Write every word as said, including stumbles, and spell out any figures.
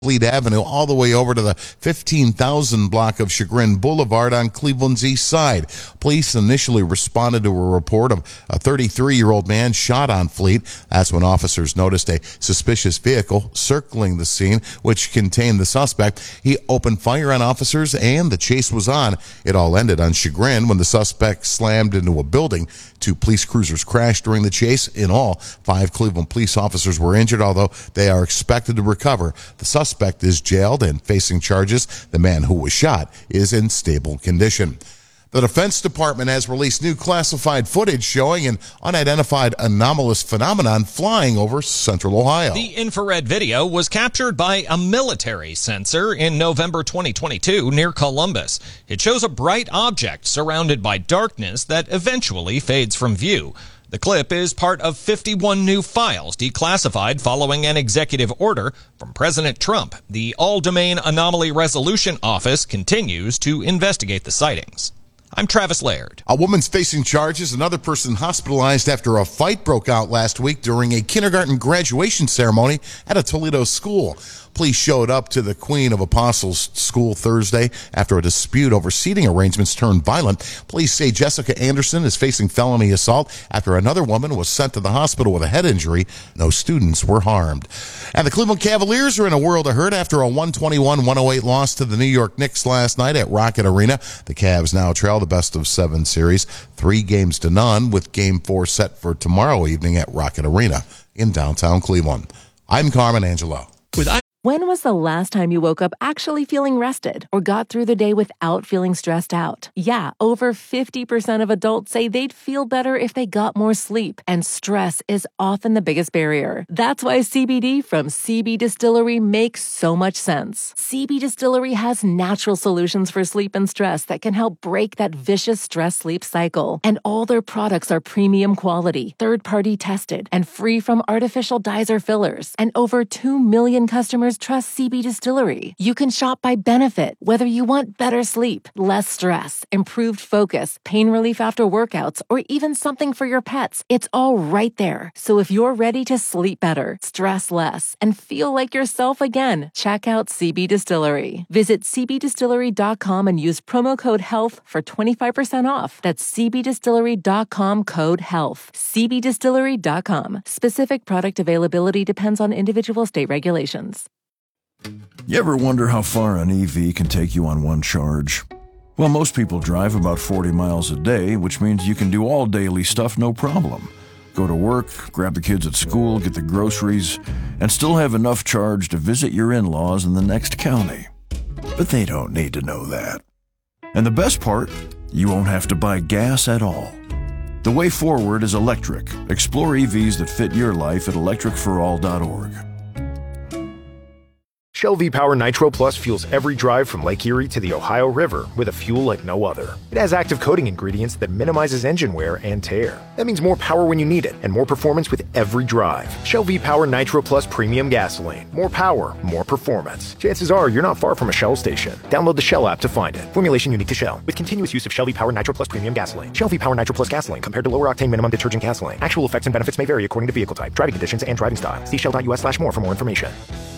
Fleet Avenue all the way over to the fifteen thousand block of Chagrin Boulevard on Cleveland's east side. Police initially responded to a report of a thirty-three-year-old man shot on Fleet. That's when officers noticed a suspicious vehicle circling the scene, which contained the suspect. He opened fire on officers, and the chase was on. It all ended on Chagrin when the suspect slammed into a building. Two police cruisers crashed during the chase. In all, five Cleveland police officers were injured, although they are expected to recover. The suspect is jailed and facing charges. The man who was shot is in stable condition. The Defense Department has released new classified footage showing an unidentified anomalous phenomenon flying over central Ohio. The infrared video was captured by a military sensor in November twenty twenty-two near Columbus. It shows a bright object surrounded by darkness that eventually fades from view. The clip is part of fifty-one new files declassified following an executive order from President Trump. The All-Domain Anomaly Resolution Office continues to investigate the sightings. I'm Travis Laird. A woman's facing charges. Another person hospitalized after a fight broke out last week during a kindergarten graduation ceremony at a Toledo school. Police showed up to the Queen of Apostles school Thursday after a dispute over seating arrangements turned violent. Police say Jessica Anderson is facing felony assault after another woman was sent to the hospital with a head injury. No students were harmed. And the Cleveland Cavaliers are in a world of hurt after a one twenty-one one oh eight loss to the New York Knicks last night at Rocket Arena. The Cavs now trail the best of seven series, three games to none, with game four set for tomorrow evening at Rocket Arena in downtown Cleveland. I'm Carmen Angelo. With I- When was the last time you woke up actually feeling rested or got through the day without feeling stressed out? Yeah, over fifty percent of adults say they'd feel better if they got more sleep, and stress is often the biggest barrier. That's why C B D from C B Distillery makes so much sense. C B Distillery has natural solutions for sleep and stress that can help break that vicious stress-sleep cycle. And all their products are premium quality, third-party tested, and free from artificial dyes or fillers. And over two million customers trust C B Distillery. You can shop by benefit, whether you want better sleep, less stress, improved focus, pain relief after workouts, or even something for your pets. It's all right there. So if you're ready to sleep better, stress less, and feel like yourself again, check out C B Distillery. Visit c b distillery dot com and use promo code HEALTH for twenty-five percent off. That's c b distillery dot com code HEALTH. c b distillery dot com. Specific product availability depends on individual state regulations. You ever wonder how far an E V can take you on one charge? Well, most people drive about forty miles a day, which means you can do all daily stuff no problem. Go to work, grab the kids at school, get the groceries, and still have enough charge to visit your in-laws in the next county. But they don't need to know that. And the best part, you won't have to buy gas at all. The way forward is electric. Explore E Vs that fit your life at electric for all dot org. Shell V-Power Nitro Plus fuels every drive from Lake Erie to the Ohio River with a fuel like no other. It has active coating ingredients that minimizes engine wear and tear. That means more power when you need it and more performance with every drive. Shell V-Power Nitro Plus Premium Gasoline. More power, more performance. Chances are you're not far from a Shell station. Download the Shell app to find it. Formulation unique to Shell. With continuous use of Shell V-Power Nitro Plus Premium Gasoline. Shell V-Power Nitro Plus Gasoline compared to lower octane minimum detergent gasoline. Actual effects and benefits may vary according to vehicle type, driving conditions, and driving style. See shell dot u s slash more for more information.